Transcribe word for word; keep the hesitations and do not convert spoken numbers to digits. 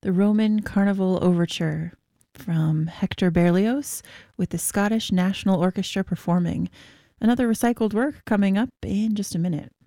the Roman Carnival Overture from Hector Berlioz with the Scottish National Orchestra performing. Another recycled work coming up in just a minute.